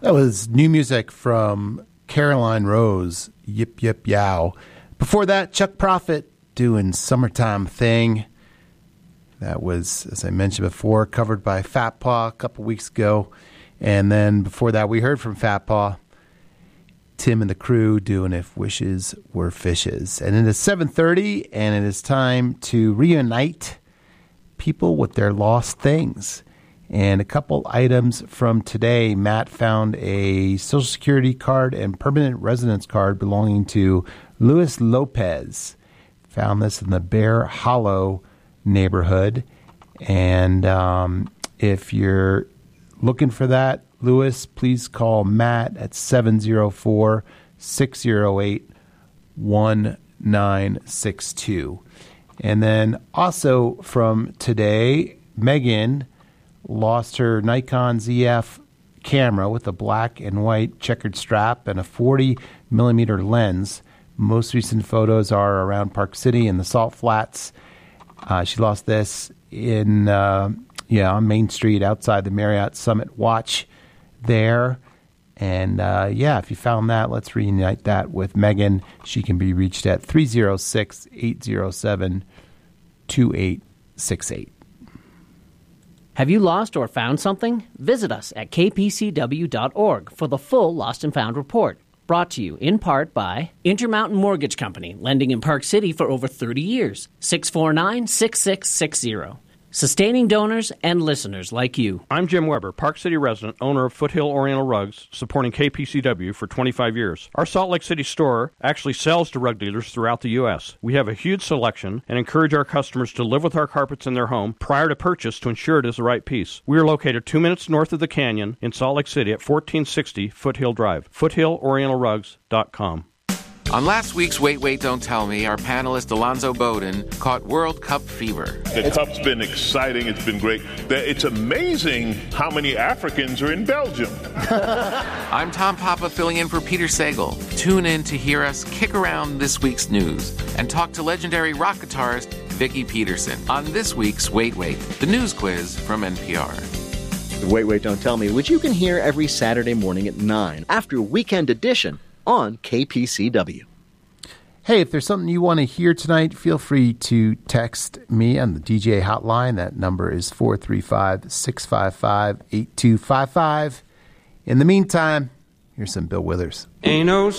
That was new music from Caroline Rose, Yip Yip Yow. Before that, Chuck Prophet doing Summertime Thing. That was, as I mentioned before, covered by Fat Paw a couple weeks ago. And then before that, we heard from Fat Paw, Tim and the Crew doing If Wishes Were Fishes. And it is 7:30, and it is time to reunite people with their lost things. And a couple items from today. Matt found a Social Security card and permanent residence card belonging to Luis Lopez. Found this in the Bear Hollow neighborhood. And if you're looking for that, Luis, please call Matt at 704-608-1962. And then also from today, Megan lost her Nikon ZF camera with a black and white checkered strap and a 40-millimeter lens. Most recent photos are around Park City and the Salt Flats. She lost this on Main Street outside the Marriott Summit Watch there. And, if you found that, let's reunite that with Megan. She can be reached at 306-807-2868. Have you lost or found something? Visit us at kpcw.org for the full Lost and Found report. Brought to you in part by Intermountain Mortgage Company, lending in Park City for over 30 years. 649-6660. Sustaining donors and listeners like you. I'm Jim Weber, Park City resident, owner of Foothill Oriental Rugs, supporting KPCW for 25 years. Our Salt Lake City store actually sells to rug dealers throughout the U.S. We have a huge selection and encourage our customers to live with our carpets in their home prior to purchase to ensure it is the right piece. We are located 2 minutes north of the Canyon in Salt Lake City at 1460 Foothill Drive. FoothillOrientalRugs.com. On last week's Wait, Don't Tell Me, our panelist Alonzo Bowden caught World Cup fever. The Cup's been exciting. It's been great. It's amazing how many Africans are in Belgium. I'm Tom Papa filling in for Peter Sagal. Tune in to hear us kick around this week's news and talk to legendary rock guitarist Vicki Peterson on this week's Wait, the news quiz from NPR. Wait, Don't Tell Me, which you can hear every Saturday morning at 9 after Weekend Edition on KPCW. Hey, if there's something you want to hear tonight, feel free to text me on the DJ hotline. That number is 435-655-8255. In the meantime, here's some Bill Withers. Ain't no